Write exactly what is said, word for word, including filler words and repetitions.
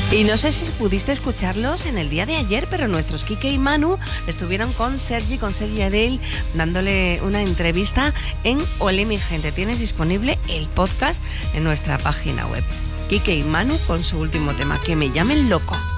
Y no sé si pudiste escucharlos en el día de ayer, pero nuestros Quique y Manu estuvieron con Sergi, con Sergi Adell, dándole una entrevista en Olé mi gente. Tienes disponible el podcast en nuestra página web. Quique y Manu con su último tema, Que me llamen loco.